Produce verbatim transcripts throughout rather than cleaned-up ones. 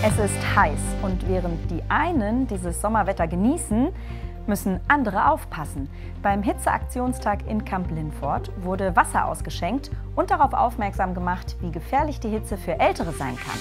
Es ist heiß und während die einen dieses Sommerwetter genießen, müssen andere aufpassen. Beim Hitzeaktionstag in Kamp-Lintfort wurde Wasser ausgeschenkt und darauf aufmerksam gemacht, wie gefährlich die Hitze für Ältere sein kann.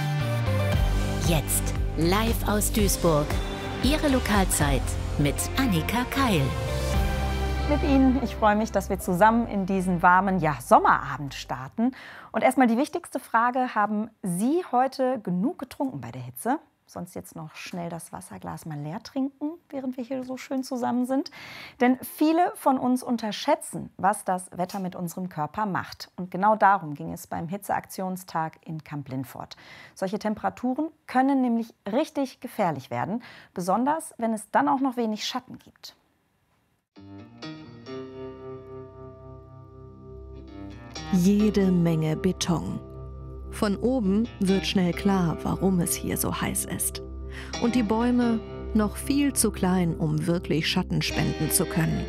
Jetzt live aus Duisburg. Ihre Lokalzeit mit Annika Keil. Mit Ihnen. Ich freue mich, dass wir zusammen in diesen warmen ja, Sommerabend starten. Und erstmal die wichtigste Frage: Haben Sie heute genug getrunken bei der Hitze? Sonst jetzt noch schnell das Wasserglas mal leer trinken, während wir hier so schön zusammen sind. Denn viele von uns unterschätzen, was das Wetter mit unserem Körper macht. Und genau darum ging es beim Hitzeaktionstag in Kamp-Lintfort. Solche Temperaturen können nämlich richtig gefährlich werden, besonders wenn es dann auch noch wenig Schatten gibt. Jede Menge Beton. Von oben wird schnell klar, warum es hier so heiß ist. Und die Bäume noch viel zu klein, um wirklich Schatten spenden zu können.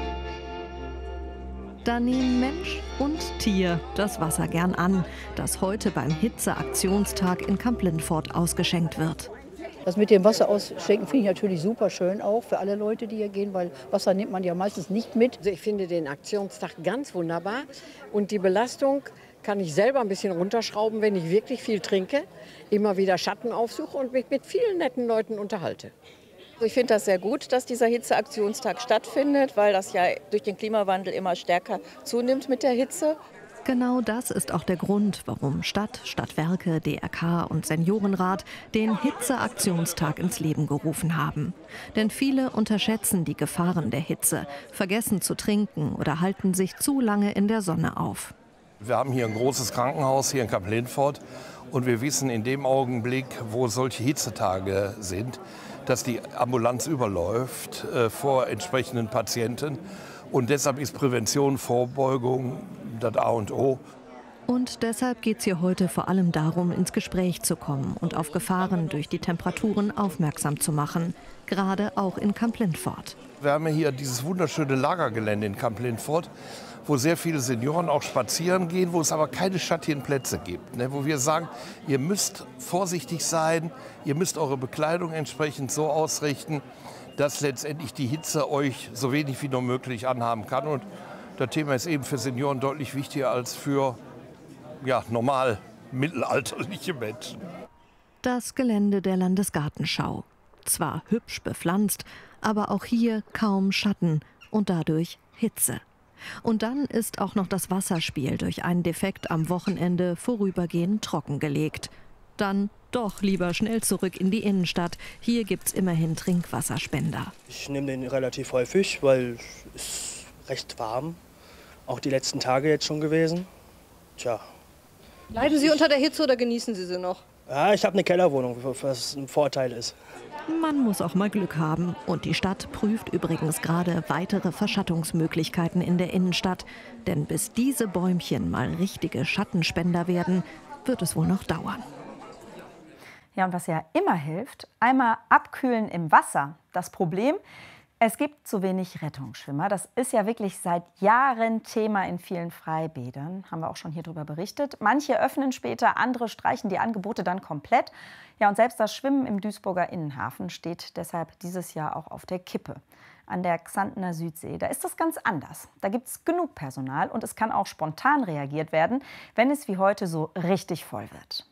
Da nehmen Mensch und Tier das Wasser gern an, das heute beim Hitzeaktionstag in Kamp-Lintfort ausgeschenkt wird. Das mit dem Wasser ausschenken finde ich natürlich super schön, auch für alle Leute, die hier gehen, weil Wasser nimmt man ja meistens nicht mit. Also ich finde den Aktionstag ganz wunderbar und die Belastung kann ich selber ein bisschen runterschrauben, wenn ich wirklich viel trinke, immer wieder Schatten aufsuche und mich mit vielen netten Leuten unterhalte. Ich finde das sehr gut, dass dieser Hitzeaktionstag stattfindet, weil das ja durch den Klimawandel immer stärker zunimmt mit der Hitze. Genau das ist auch der Grund, warum Stadt, Stadtwerke, D R K und Seniorenrat den Hitzeaktionstag ins Leben gerufen haben. Denn viele unterschätzen die Gefahren der Hitze, vergessen zu trinken oder halten sich zu lange in der Sonne auf. Wir haben hier ein großes Krankenhaus hier in Kamp-Lintfort und wir wissen in dem Augenblick, wo solche Hitzetage sind, dass die Ambulanz überläuft äh, vor entsprechenden Patienten. Und deshalb ist Prävention, Vorbeugung das A und O. Und deshalb geht es hier heute vor allem darum, ins Gespräch zu kommen und auf Gefahren durch die Temperaturen aufmerksam zu machen. Gerade auch in Kamp-Lintfort. Wir haben hier dieses wunderschöne Lagergelände in Kamp-Lintfort, wo sehr viele Senioren auch spazieren gehen, wo es aber keine schattigen Plätze gibt. Ne? Wo wir sagen, ihr müsst vorsichtig sein, ihr müsst eure Bekleidung entsprechend so ausrichten, dass letztendlich die Hitze euch so wenig wie nur möglich anhaben kann. Und das Thema ist eben für Senioren deutlich wichtiger als für ja, normal mittelalterliche Menschen. Das Gelände der Landesgartenschau. Zwar hübsch bepflanzt, aber auch hier kaum Schatten und dadurch Hitze. Und dann ist auch noch das Wasserspiel durch einen Defekt am Wochenende vorübergehend trockengelegt. Dann doch lieber schnell zurück in die Innenstadt. Hier gibt's immerhin Trinkwasserspender. Ich nehme den relativ häufig, weil es ist recht warm. Auch die letzten Tage jetzt schon gewesen. Tja. Leiden Sie unter der Hitze oder genießen Sie sie noch? Ja, ich habe eine Kellerwohnung, was ein Vorteil ist. Man muss auch mal Glück haben. Und die Stadt prüft übrigens gerade weitere Verschattungsmöglichkeiten in der Innenstadt. Denn bis diese Bäumchen mal richtige Schattenspender werden, wird es wohl noch dauern. Ja, und was ja immer hilft, einmal abkühlen im Wasser. Das Problem: Es gibt zu wenig Rettungsschwimmer. Das ist ja wirklich seit Jahren Thema in vielen Freibädern. Haben wir auch schon hier drüber berichtet. Manche öffnen später, andere streichen die Angebote dann komplett. Ja, und selbst das Schwimmen im Duisburger Innenhafen steht deshalb dieses Jahr auch auf der Kippe. An der Xantener Südsee, da ist das ganz anders. Da gibt es genug Personal und es kann auch spontan reagiert werden, wenn es wie heute so richtig voll wird.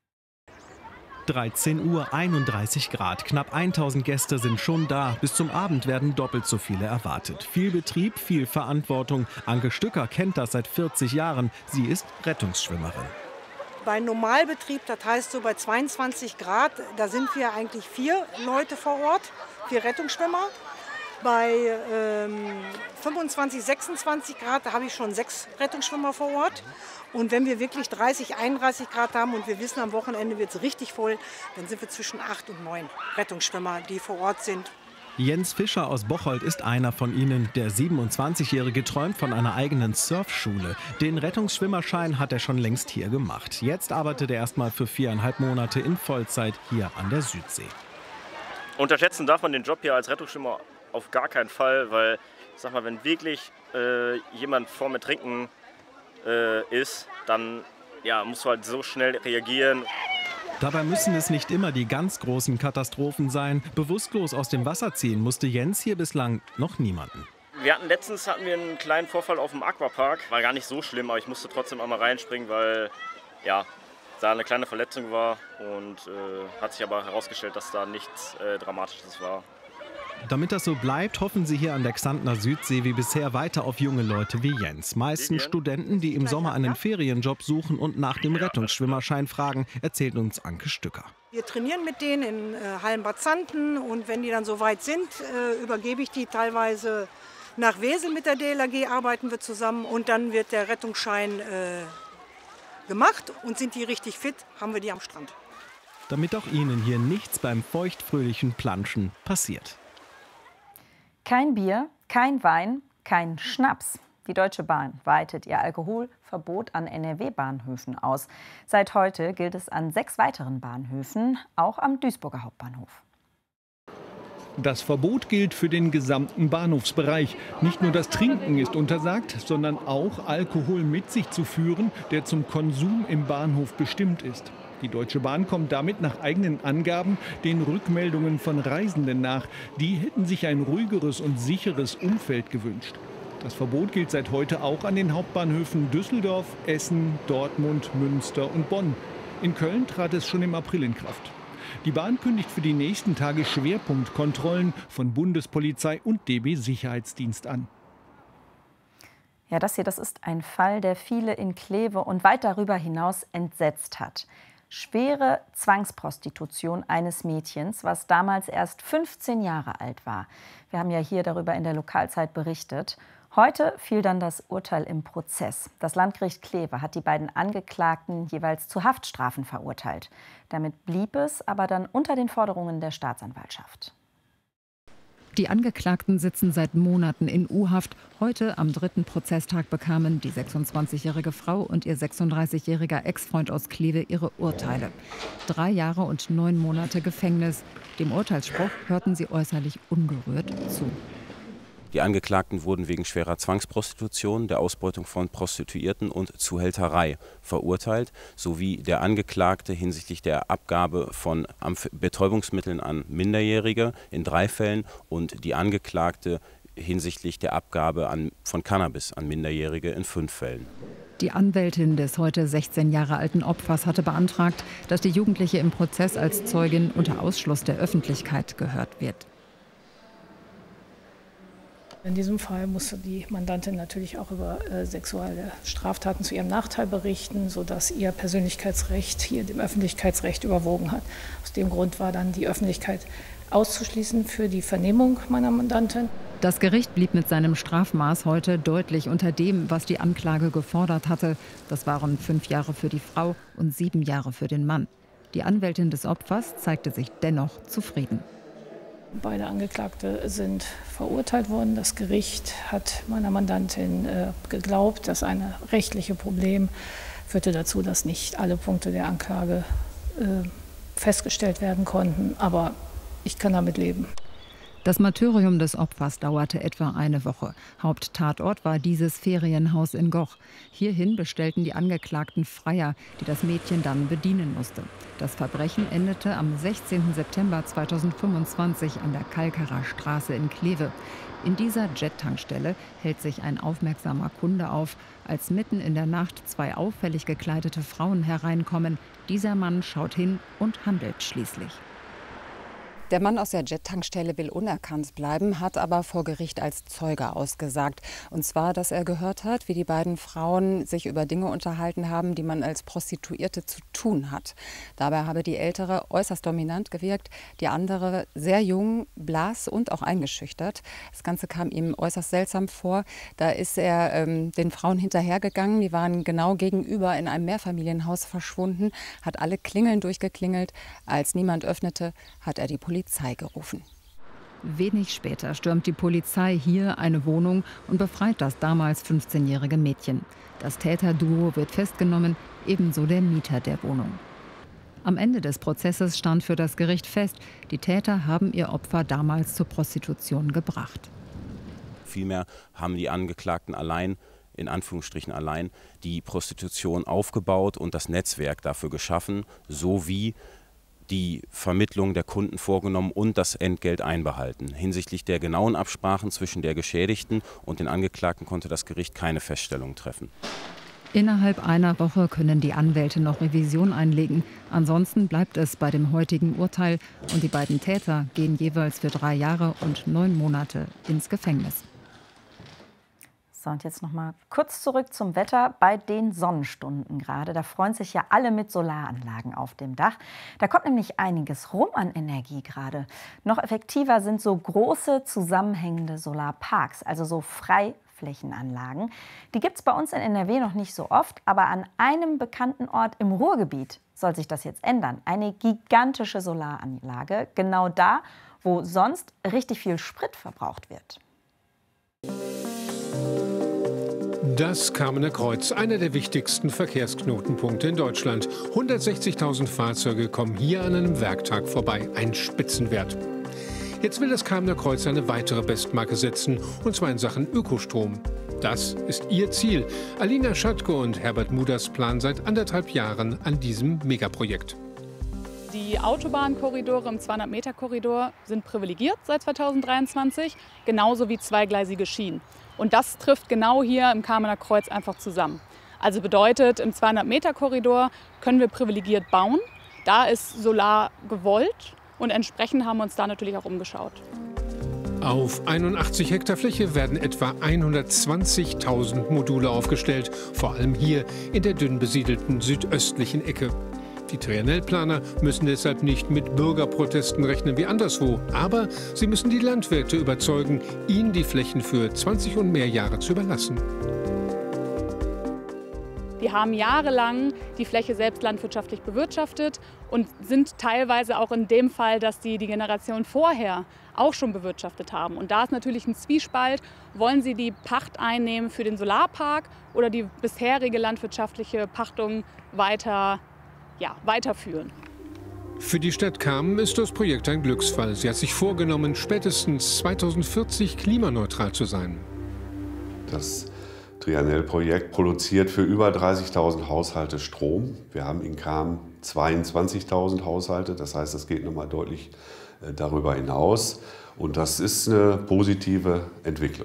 dreizehn Uhr, einunddreißig Grad. Knapp tausend Gäste sind schon da. Bis zum Abend werden doppelt so viele erwartet. Viel Betrieb, viel Verantwortung. Anke Stücker kennt das seit vierzig Jahren. Sie ist Rettungsschwimmerin. Bei Normalbetrieb, das heißt so bei zweiundzwanzig Grad, da sind wir eigentlich vier Leute vor Ort, vier Rettungsschwimmer. Bei ähm, fünfundzwanzig, sechsundzwanzig Grad, da habe ich schon sechs Rettungsschwimmer vor Ort. Und wenn wir wirklich dreißig, einunddreißig Grad haben und wir wissen, am Wochenende wird es richtig voll, dann sind wir zwischen acht und neun Rettungsschwimmer, die vor Ort sind. Jens Fischer aus Bocholt ist einer von ihnen. Der siebenundzwanzigjährige träumt von einer eigenen Surfschule. Den Rettungsschwimmerschein hat er schon längst hier gemacht. Jetzt arbeitet er erstmal für viereinhalb Monate in Vollzeit hier an der Südsee. Unterschätzen darf man den Job hier als Rettungsschwimmer auf gar keinen Fall, weil, ich sag mal, wenn wirklich äh, jemand vor mir trinken äh, ist, dann ja, musst du halt so schnell reagieren. Dabei müssen es nicht immer die ganz großen Katastrophen sein. Bewusstlos aus dem Wasser ziehen musste Jens hier bislang noch niemanden. Wir hatten letztens hatten wir einen kleinen Vorfall auf dem Aquapark. War gar nicht so schlimm, aber ich musste trotzdem einmal reinspringen, weil ja, da eine kleine Verletzung war. Und äh, hat sich aber herausgestellt, dass da nichts äh, Dramatisches war. Damit das so bleibt, hoffen sie hier an der Xantner Südsee wie bisher weiter auf junge Leute wie Jens. Meistens Studenten, die im Sommer einen Ferienjob suchen und nach dem Rettungsschwimmerschein fragen, erzählt uns Anke Stücker. Wir trainieren mit denen in äh, Hallenbad Zanten und wenn die dann so weit sind, äh, übergebe ich die teilweise nach Wesel. Mit der D L R G arbeiten wir zusammen und dann wird der Rettungsschein äh, gemacht und sind die richtig fit, haben wir die am Strand. Damit auch ihnen hier nichts beim feuchtfröhlichen Planschen passiert. Kein Bier, kein Wein, kein Schnaps. Die Deutsche Bahn weitet ihr Alkoholverbot an N R W-Bahnhöfen aus. Seit heute gilt es an sechs weiteren Bahnhöfen, auch am Duisburger Hauptbahnhof. Das Verbot gilt für den gesamten Bahnhofsbereich. Nicht nur das Trinken ist untersagt, sondern auch Alkohol mit sich zu führen, der zum Konsum im Bahnhof bestimmt ist. Die Deutsche Bahn kommt damit nach eigenen Angaben den Rückmeldungen von Reisenden nach. Die hätten sich ein ruhigeres und sicheres Umfeld gewünscht. Das Verbot gilt seit heute auch an den Hauptbahnhöfen Düsseldorf, Essen, Dortmund, Münster und Bonn. In Köln trat es schon im April in Kraft. Die Bahn kündigt für die nächsten Tage Schwerpunktkontrollen von Bundespolizei und D B-Sicherheitsdienst an. Ja, das hier, das ist ein Fall, der viele in Kleve und weit darüber hinaus entsetzt hat. Schwere Zwangsprostitution eines Mädchens, was damals erst fünfzehn Jahre alt war. Wir haben ja hier darüber in der Lokalzeit berichtet. Heute fiel dann das Urteil im Prozess. Das Landgericht Kleve hat die beiden Angeklagten jeweils zu Haftstrafen verurteilt. Damit blieb es aber dann unter den Forderungen der Staatsanwaltschaft. Die Angeklagten sitzen seit Monaten in U-Haft. Heute, am dritten Prozesstag, bekamen die sechsundzwanzigjährige Frau und ihr sechsunddreißigjähriger Ex-Freund aus Kleve ihre Urteile. Drei Jahre und neun Monate Gefängnis. Dem Urteilsspruch hörten sie äußerlich ungerührt zu. Die Angeklagten wurden wegen schwerer Zwangsprostitution, der Ausbeutung von Prostituierten und Zuhälterei verurteilt, sowie der Angeklagte hinsichtlich der Abgabe von Betäubungsmitteln an Minderjährige in drei Fällen und die Angeklagte hinsichtlich der Abgabe an, von Cannabis an Minderjährige in fünf Fällen. Die Anwältin des heute sechzehn Jahre alten Opfers hatte beantragt, dass die Jugendliche im Prozess als Zeugin unter Ausschluss der Öffentlichkeit gehört wird. In diesem Fall musste die Mandantin natürlich auch über äh, sexuelle Straftaten zu ihrem Nachteil berichten, sodass ihr Persönlichkeitsrecht hier dem Öffentlichkeitsrecht überwogen hat. Aus dem Grund war dann die Öffentlichkeit auszuschließen für die Vernehmung meiner Mandantin. Das Gericht blieb mit seinem Strafmaß heute deutlich unter dem, was die Anklage gefordert hatte. Das waren fünf Jahre für die Frau und sieben Jahre für den Mann. Die Anwältin des Opfers zeigte sich dennoch zufrieden. Beide Angeklagte sind verurteilt worden. Das Gericht hat meiner Mandantin äh, geglaubt, dass ein rechtliches Problem führte dazu, dass nicht alle Punkte der Anklage äh, festgestellt werden konnten. Aber ich kann damit leben. Das Martyrium des Opfers dauerte etwa eine Woche. Haupttatort war dieses Ferienhaus in Goch. Hierhin bestellten die Angeklagten Freier, die das Mädchen dann bedienen musste. Das Verbrechen endete am sechzehnten September zweitausendfünfundzwanzig an der Kalkerer Straße in Kleve. In dieser Jet-Tankstelle hält sich ein aufmerksamer Kunde auf, als mitten in der Nacht zwei auffällig gekleidete Frauen hereinkommen. Dieser Mann schaut hin und handelt schließlich. Der Mann aus der Jet-Tankstelle will unerkannt bleiben, hat aber vor Gericht als Zeuge ausgesagt. Und zwar, dass er gehört hat, wie die beiden Frauen sich über Dinge unterhalten haben, die man als Prostituierte zu tun hat. Dabei habe die Ältere äußerst dominant gewirkt, die andere sehr jung, blass und auch eingeschüchtert. Das Ganze kam ihm äußerst seltsam vor. Da ist er ähm, den Frauen hinterhergegangen. Die waren genau gegenüber in einem Mehrfamilienhaus verschwunden, hat alle Klingeln durchgeklingelt. Als niemand öffnete, hat er die Polizei Polizei gerufen. Wenig später stürmt die Polizei hier eine Wohnung und befreit das damals fünfzehnjährige Mädchen. Das Täterduo wird festgenommen, ebenso der Mieter der Wohnung. Am Ende des Prozesses stand für das Gericht fest, die Täter haben ihr Opfer damals zur Prostitution gebracht. Vielmehr haben die Angeklagten allein, in Anführungsstrichen allein, die Prostitution aufgebaut und das Netzwerk dafür geschaffen, sowie die Vermittlung der Kunden vorgenommen und das Entgelt einbehalten. Hinsichtlich der genauen Absprachen zwischen der Geschädigten und den Angeklagten konnte das Gericht keine Feststellung treffen. Innerhalb einer Woche können die Anwälte noch Revision einlegen. Ansonsten bleibt es bei dem heutigen Urteil und die beiden Täter gehen jeweils für drei Jahre und neun Monate ins Gefängnis. So, und jetzt noch mal kurz zurück zum Wetter bei den Sonnenstunden gerade. Da freuen sich ja alle mit Solaranlagen auf dem Dach. Da kommt nämlich einiges rum an Energie gerade. Noch effektiver sind so große zusammenhängende Solarparks, also so Freiflächenanlagen. Die gibt es bei uns in N R W noch nicht so oft, aber an einem bekannten Ort im Ruhrgebiet soll sich das jetzt ändern. Eine gigantische Solaranlage, genau da, wo sonst richtig viel Sprit verbraucht wird. Das Kamener Kreuz, einer der wichtigsten Verkehrsknotenpunkte in Deutschland. hundertsechzigtausend Fahrzeuge kommen hier an einem Werktag vorbei. Ein Spitzenwert. Jetzt will das Kamener Kreuz eine weitere Bestmarke setzen, und zwar in Sachen Ökostrom. Das ist ihr Ziel. Alina Schatke und Herbert Muders planen seit anderthalb Jahren an diesem Megaprojekt. Die Autobahnkorridore im zweihundert Meter Korridor sind privilegiert seit zweitausenddreiundzwanzig, genauso wie zweigleisige Schienen. Und das trifft genau hier im Kamener Kreuz einfach zusammen. Also bedeutet, im zweihundert Meter Korridor können wir privilegiert bauen. Da ist Solar gewollt und entsprechend haben wir uns da natürlich auch umgeschaut. Auf einundachtzig Hektar Fläche werden etwa hundertzwanzigtausend Module aufgestellt, vor allem hier in der dünn besiedelten südöstlichen Ecke. Die Trianel-Planer müssen deshalb nicht mit Bürgerprotesten rechnen wie anderswo. Aber sie müssen die Landwirte überzeugen, ihnen die Flächen für zwanzig und mehr Jahre zu überlassen. Die haben jahrelang die Fläche selbst landwirtschaftlich bewirtschaftet und sind teilweise auch in dem Fall, dass die die Generation vorher auch schon bewirtschaftet haben. Und da ist natürlich ein Zwiespalt. Wollen sie die Pacht einnehmen für den Solarpark oder die bisherige landwirtschaftliche Pachtung weiter Ja, weiterführen. Für die Stadt Kamen ist das Projekt ein Glücksfall. Sie hat sich vorgenommen, spätestens zweitausendvierzig klimaneutral zu sein. Das Trianel-Projekt produziert für über dreißigtausend Haushalte Strom. Wir haben in Kamen zweiundzwanzigtausend Haushalte, das heißt, es geht nochmal deutlich darüber hinaus. Und das ist eine positive Entwicklung.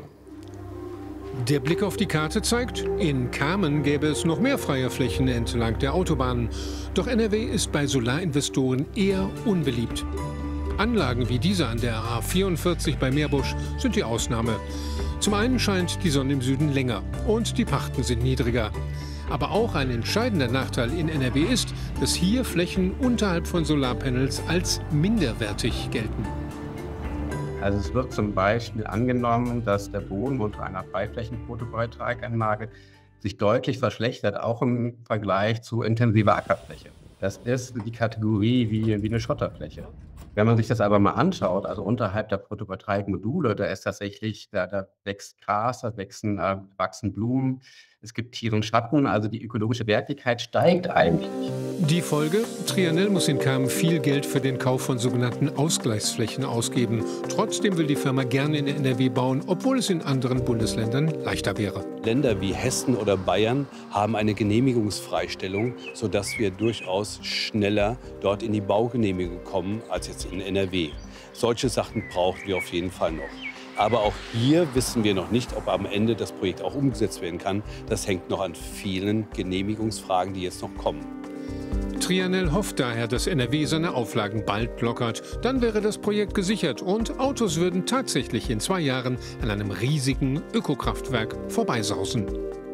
Der Blick auf die Karte zeigt, in Kamen gäbe es noch mehr freie Flächen entlang der Autobahnen. Doch N R W ist bei Solarinvestoren eher unbeliebt. Anlagen wie diese an der A vierundvierzig bei Meerbusch sind die Ausnahme. Zum einen scheint die Sonne im Süden länger und die Pachten sind niedriger. Aber auch ein entscheidender Nachteil in N R W ist, dass hier Flächen unterhalb von Solarpanels als minderwertig gelten. Also es wird zum Beispiel angenommen, dass der Boden unter einer Freiflächen-Photovoltaikanlage sich deutlich verschlechtert, auch im Vergleich zu intensiver Ackerfläche. Das ist die Kategorie wie, wie eine Schotterfläche. Wenn man sich das aber mal anschaut, also unterhalb der Photovoltaikmodule, da ist tatsächlich, da, da wächst Gras, da wachsen, äh, wachsen Blumen, es gibt Tiere und Schatten, also die ökologische Wertigkeit steigt eigentlich. Die Folge? Trianel muss in Kamen viel Geld für den Kauf von sogenannten Ausgleichsflächen ausgeben. Trotzdem will die Firma gerne in N R W bauen, obwohl es in anderen Bundesländern leichter wäre. Länder wie Hessen oder Bayern haben eine Genehmigungsfreistellung, sodass wir durchaus schneller dort in die Baugenehmigung kommen als jetzt in N R W. Solche Sachen brauchen wir auf jeden Fall noch. Aber auch hier wissen wir noch nicht, ob am Ende das Projekt auch umgesetzt werden kann. Das hängt noch an vielen Genehmigungsfragen, die jetzt noch kommen. Trianel hofft daher, dass N R W seine Auflagen bald lockert. Dann wäre das Projekt gesichert und Autos würden tatsächlich in zwei Jahren an einem riesigen Ökokraftwerk vorbeisausen.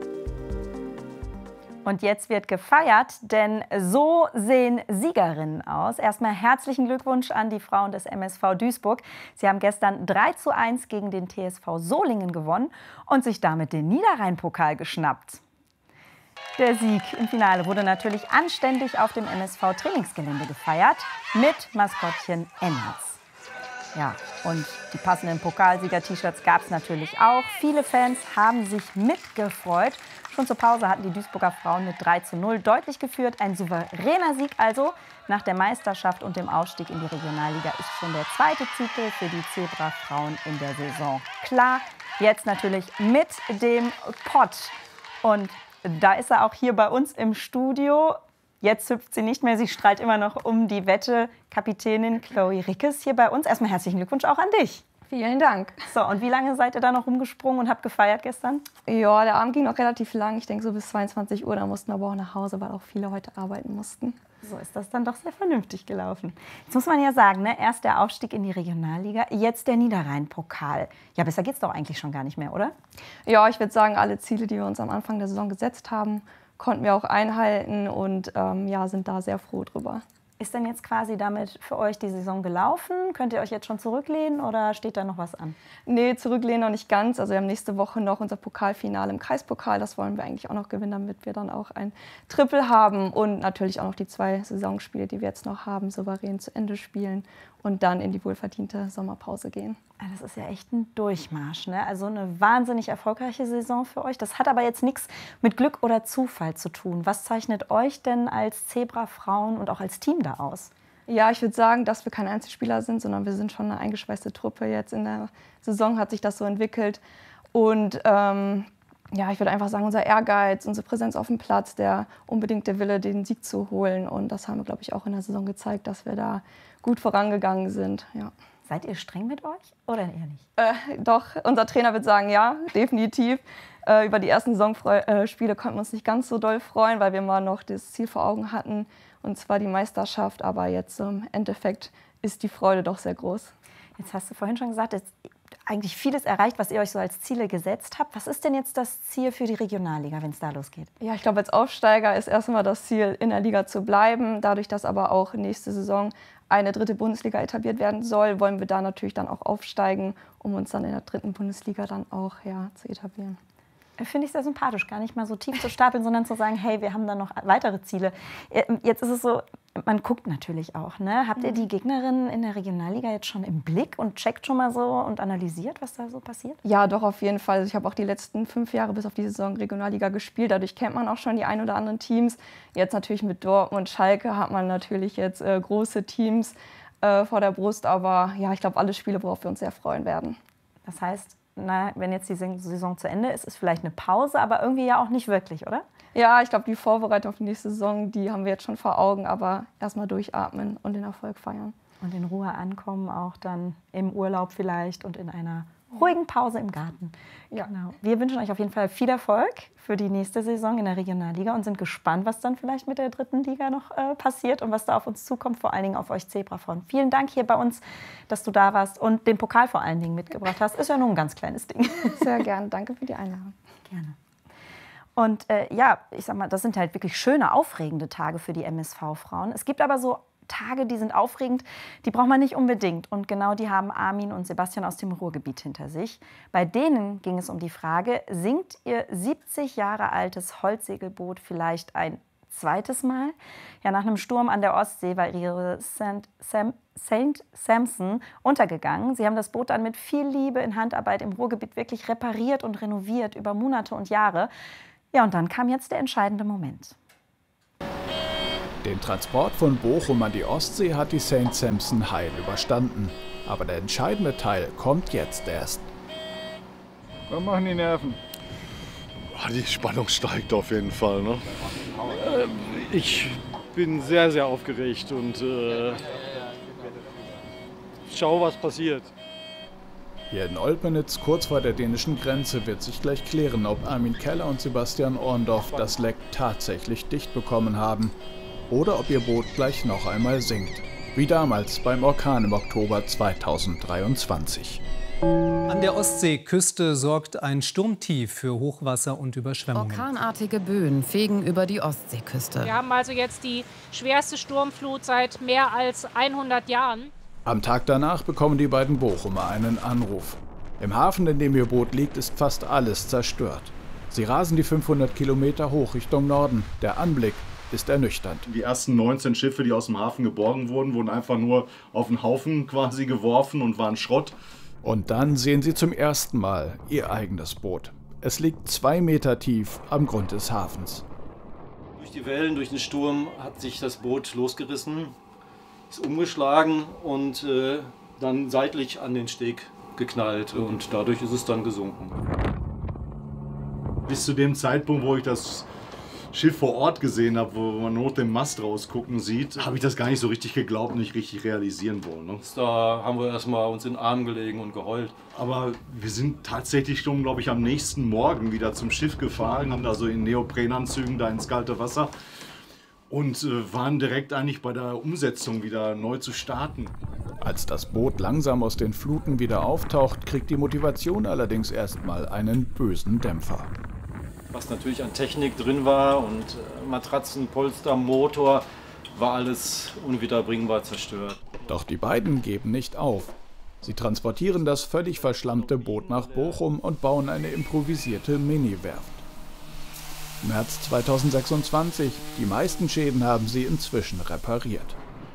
Und jetzt wird gefeiert, denn so sehen Siegerinnen aus. Erstmal herzlichen Glückwunsch an die Frauen des M S V Duisburg. Sie haben gestern drei zu eins gegen den T S V Solingen gewonnen und sich damit den Niederrhein-Pokal geschnappt. Der Sieg im Finale wurde natürlich anständig auf dem M S V-Trainingsgelände gefeiert mit Maskottchen Emmers. Ja, und die passenden Pokalsieger-T-Shirts gab es natürlich auch. Viele Fans haben sich mitgefreut. Schon zur Pause hatten die Duisburger Frauen mit drei zu null deutlich geführt. Ein souveräner Sieg also. Nach der Meisterschaft und dem Aufstieg in die Regionalliga ist schon der zweite Titel für die Zebra-Frauen in der Saison klar. Jetzt natürlich mit dem Pott. Und da ist er auch hier bei uns im Studio. Jetzt hüpft sie nicht mehr, sie strahlt immer noch um die Wette. Kapitänin Chloe Rickes hier bei uns. Erstmal herzlichen Glückwunsch auch an dich. Vielen Dank. So, und wie lange seid ihr da noch rumgesprungen und habt gefeiert gestern? Ja, der Abend ging noch relativ lang. Ich denke so bis zweiundzwanzig Uhr. Da mussten wir aber auch nach Hause, weil auch viele heute arbeiten mussten. So ist das dann doch sehr vernünftig gelaufen. Jetzt muss man ja sagen, ne? Erst der Aufstieg in die Regionalliga, jetzt der Niederrhein-Pokal. Ja, besser geht's doch eigentlich schon gar nicht mehr, oder? Ja, ich würde sagen, alle Ziele, die wir uns am Anfang der Saison gesetzt haben, konnten wir auch einhalten und ähm, ja, sind da sehr froh drüber. Ist denn jetzt quasi damit für euch die Saison gelaufen? Könnt ihr euch jetzt schon zurücklehnen oder steht da noch was an? Nee, zurücklehnen noch nicht ganz. Also wir haben nächste Woche noch unser Pokalfinale im Kreispokal. Das wollen wir eigentlich auch noch gewinnen, damit wir dann auch ein Triple haben. Und natürlich auch noch die zwei Saisonspiele, die wir jetzt noch haben, souverän zu Ende spielen und dann in die wohlverdiente Sommerpause gehen. Das ist ja echt ein Durchmarsch, ne? Also eine wahnsinnig erfolgreiche Saison für euch. Das hat aber jetzt nichts mit Glück oder Zufall zu tun. Was zeichnet euch denn als Zebra-Frauen und auch als Team da aus? Ja, ich würde sagen, dass wir keine Einzelspieler sind, sondern wir sind schon eine eingeschweißte Truppe. Jetzt in der Saison hat sich das so entwickelt. Und ähm, ja, ich würde einfach sagen, unser Ehrgeiz, unsere Präsenz auf dem Platz, der unbedingte Wille, den Sieg zu holen. Und das haben wir, glaube ich, auch in der Saison gezeigt, dass wir da gut vorangegangen sind. Ja. Seid ihr streng mit euch oder eher nicht? Äh, doch, unser Trainer wird sagen, ja, definitiv. Äh, über die ersten Saisonspiele konnten wir uns nicht ganz so doll freuen, weil wir mal noch das Ziel vor Augen hatten, und zwar die Meisterschaft. Aber jetzt im Endeffekt ist die Freude doch sehr groß. Jetzt hast du vorhin schon gesagt, jetzt eigentlich vieles erreicht, was ihr euch so als Ziele gesetzt habt. Was ist denn jetzt das Ziel für die Regionalliga, wenn es da losgeht? Ja, ich glaube, als Aufsteiger ist erstmal das Ziel, in der Liga zu bleiben. Dadurch, dass aber auch nächste Saison eine dritte Bundesliga etabliert werden soll, wollen wir da natürlich dann auch aufsteigen, um uns dann in der dritten Bundesliga dann auch ja, zu etablieren. Finde ich sehr sympathisch, gar nicht mal so tief zu stapeln, sondern zu sagen, hey, wir haben da noch weitere Ziele. Jetzt ist es so, man guckt natürlich auch, ne? Habt ihr die Gegnerinnen in der Regionalliga jetzt schon im Blick und checkt schon mal so und analysiert, was da so passiert? Ja, doch, auf jeden Fall. Also ich habe auch die letzten fünf Jahre bis auf die Saison Regionalliga gespielt. Dadurch kennt man auch schon die ein oder anderen Teams. Jetzt natürlich mit Dortmund, Schalke hat man natürlich jetzt äh, große Teams äh, vor der Brust. Aber ja, ich glaube, alle Spiele, worauf wir uns sehr freuen werden. Das heißt, na, wenn jetzt die Saison zu Ende ist, ist vielleicht eine Pause, aber irgendwie ja auch nicht wirklich, oder? Ja, ich glaube, die Vorbereitung auf die nächste Saison, die haben wir jetzt schon vor Augen, aber erstmal durchatmen und den Erfolg feiern. Und in Ruhe ankommen, auch dann im Urlaub vielleicht und in einer ruhigen Pause im Garten. Ja. Genau. Wir wünschen euch auf jeden Fall viel Erfolg für die nächste Saison in der Regionalliga und sind gespannt, was dann vielleicht mit der dritten Liga noch äh, passiert und was da auf uns zukommt, vor allen Dingen auf euch Zebrafrauen. Vielen Dank hier bei uns, dass du da warst und den Pokal vor allen Dingen mitgebracht hast. Ist ja nur ein ganz kleines Ding. Sehr gerne. Danke für die Einladung. Gerne. Und äh, ja, ich sag mal, das sind halt wirklich schöne, aufregende Tage für die M S V-Frauen. Es gibt aber so Tage, die sind aufregend, die braucht man nicht unbedingt. Und genau die haben Armin und Sebastian aus dem Ruhrgebiet hinter sich. Bei denen ging es um die Frage, singt ihr siebzig Jahre altes Holzsegelboot vielleicht ein zweites Mal? Ja, nach einem Sturm an der Ostsee war ihre Saint Sampson untergegangen. Sie haben das Boot dann mit viel Liebe in Handarbeit im Ruhrgebiet wirklich repariert und renoviert über Monate und Jahre. Ja, und dann kam jetzt der entscheidende Moment. Den Transport von Bochum an die Ostsee hat die Saint Sampson heil überstanden. Aber der entscheidende Teil kommt jetzt erst. Was machen die Nerven? Die Spannung steigt auf jeden Fall. Ne? Ich bin sehr, sehr aufgeregt und äh, schau, was passiert. Hier in Olpenitz, kurz vor der dänischen Grenze, wird sich gleich klären, ob Armin Keller und Sebastian Orndorff das Leck tatsächlich dicht bekommen haben. Oder ob ihr Boot gleich noch einmal sinkt. Wie damals beim Orkan im Oktober zweitausenddreiundzwanzig. An der Ostseeküste sorgt ein Sturmtief für Hochwasser und Überschwemmungen. Orkanartige Böen fegen über die Ostseeküste. Wir haben also jetzt die schwerste Sturmflut seit mehr als hundert Jahren. Am Tag danach bekommen die beiden Bochumer einen Anruf. Im Hafen, in dem ihr Boot liegt, ist fast alles zerstört. Sie rasen die fünfhundert Kilometer hoch Richtung Norden. Der Anblick ist ernüchternd. Die ersten neunzehn Schiffe, die aus dem Hafen geborgen wurden, wurden einfach nur auf den Haufen quasi geworfen und waren Schrott. Und dann sehen sie zum ersten Mal ihr eigenes Boot. Es liegt zwei Meter tief am Grund des Hafens. Durch die Wellen, durch den Sturm hat sich das Boot losgerissen, ist umgeschlagen und äh, dann seitlich an den Steg geknallt und dadurch ist es dann gesunken. Bis zu dem Zeitpunkt, wo ich das Schiff vor Ort gesehen habe, wo man nur den Mast rausgucken sieht, habe ich das gar nicht so richtig geglaubt, nicht richtig realisieren wollen. Ne? Da haben wir erstmal uns in den Arm gelegen und geheult. Aber wir sind tatsächlich schon, glaube ich, am nächsten Morgen wieder zum Schiff gefahren, haben da so in Neoprenanzügen da ins kalte Wasser und äh, waren direkt eigentlich bei der Umsetzung wieder neu zu starten. Als das Boot langsam aus den Fluten wieder auftaucht, kriegt die Motivation allerdings erstmal einen bösen Dämpfer. Was natürlich an Technik drin war und Matratzen, Polster, Motor, war alles unwiederbringbar zerstört. Doch die beiden geben nicht auf. Sie transportieren das völlig verschlammte Boot nach Bochum und bauen eine improvisierte Mini-Werft. März zweitausendsechsundzwanzig. Die meisten Schäden haben sie inzwischen repariert.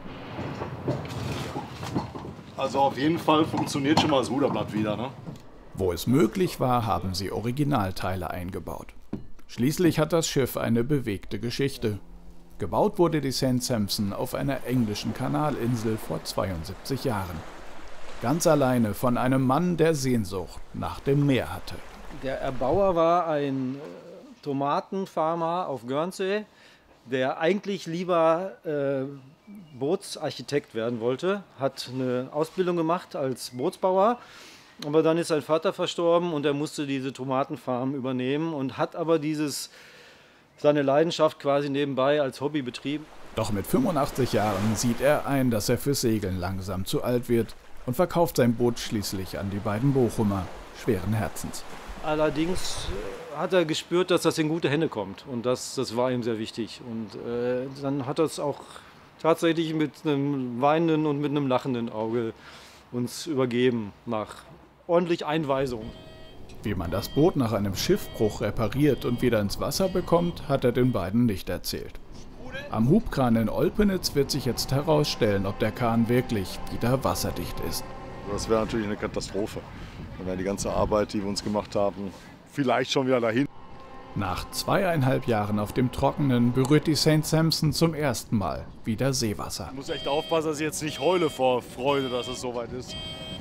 Also auf jeden Fall funktioniert schon mal das Ruderblatt wieder, ne? Wo es möglich war, haben sie Originalteile eingebaut. Schließlich hat das Schiff eine bewegte Geschichte. Gebaut wurde die Saint Sampson auf einer englischen Kanalinsel vor zweiundsiebzig Jahren. Ganz alleine von einem Mann, der Sehnsucht nach dem Meer hatte. Der Erbauer war ein Tomatenfarmer auf Guernsey, der eigentlich lieber äh, Bootsarchitekt werden wollte, hat eine Ausbildung gemacht als Bootsbauer, aber dann ist sein Vater verstorben und er musste diese Tomatenfarm übernehmen und hat aber dieses, seine Leidenschaft quasi nebenbei als Hobby betrieben. Doch mit fünfundachtzig Jahren sieht er ein, dass er fürs Segeln langsam zu alt wird und verkauft sein Boot schließlich an die beiden Bochumer, schweren Herzens. Allerdings hat er gespürt, dass das in gute Hände kommt und das, das war ihm sehr wichtig. Und äh, dann hat er es auch tatsächlich mit einem weinenden und mit einem lachenden Auge uns übergeben nach ordentlich Einweisung. Wie man das Boot nach einem Schiffbruch repariert und wieder ins Wasser bekommt, hat er den beiden nicht erzählt. Am Hubkran in Olpenitz wird sich jetzt herausstellen, ob der Kahn wirklich wieder wasserdicht ist. Das wäre natürlich eine Katastrophe. Dann wäre die ganze Arbeit, die wir uns gemacht haben, vielleicht schon wieder dahin. Nach zweieinhalb Jahren auf dem Trockenen berührt die Saint Sampson zum ersten Mal wieder Seewasser. Ich muss echt aufpassen, dass ich jetzt nicht heule vor Freude, dass es soweit ist.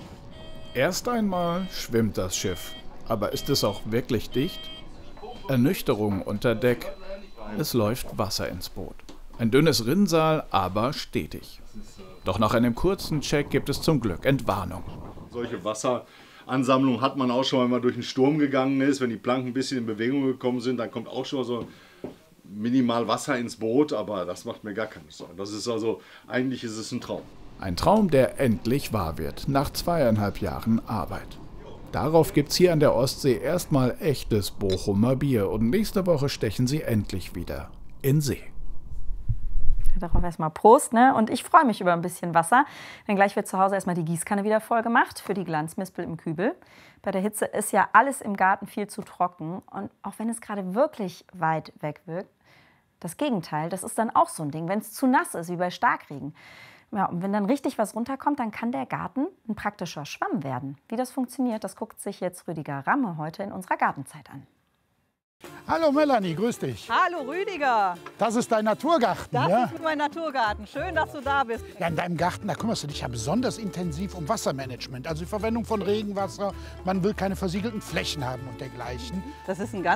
Erst einmal schwimmt das Schiff. Aber ist es auch wirklich dicht? Ernüchterung unter Deck. Es läuft Wasser ins Boot. Ein dünnes Rinnsal, aber stetig. Doch nach einem kurzen Check gibt es zum Glück Entwarnung. Solche Wasseransammlungen hat man auch schon, wenn man durch einen Sturm gegangen ist. Wenn die Planken ein bisschen in Bewegung gekommen sind, dann kommt auch schon so minimal Wasser ins Boot. Aber das macht mir gar keine Sorgen. Das ist also, eigentlich ist es ein Traum. Ein Traum, der endlich wahr wird, nach zweieinhalb Jahren Arbeit. Darauf gibt's hier an der Ostsee erstmal echtes Bochumer Bier und nächste Woche stechen sie endlich wieder in See. Darauf erstmal Prost, ne? Und ich freue mich über ein bisschen Wasser, denn gleich wird zu Hause erstmal die Gießkanne wieder voll gemacht für die Glanzmispel im Kübel. Bei der Hitze ist ja alles im Garten viel zu trocken und auch wenn es gerade wirklich weit weg wirkt, das Gegenteil, das ist dann auch so ein Ding, wenn es zu nass ist, wie bei Starkregen. Ja, und wenn dann richtig was runterkommt, dann kann der Garten ein praktischer Schwamm werden. Wie das funktioniert, das guckt sich jetzt Rüdiger Ramme heute in unserer Gartenzeit an. Hallo Melanie, grüß dich. Hallo Rüdiger. Das ist dein Naturgarten, das ja? Das ist mein Naturgarten. Schön, dass du da bist. Ja, in deinem Garten, da kümmerst du dich ja besonders intensiv um Wassermanagement. Also die Verwendung von Regenwasser. Man will keine versiegelten Flächen haben und dergleichen. Das ist ein ganz